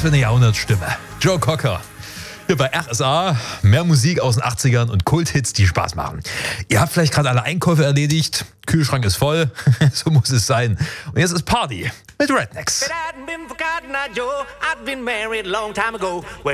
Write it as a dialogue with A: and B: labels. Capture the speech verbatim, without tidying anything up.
A: für eine Jahrhundertstimme. Joe Cocker. Hier bei R S A, mehr Musik aus den achtzigern und Kulthits, die Spaß machen. Ihr habt vielleicht gerade alle Einkäufe erledigt, Kühlschrank ist voll, so muss es sein. Und jetzt ist Party mit Rednecks.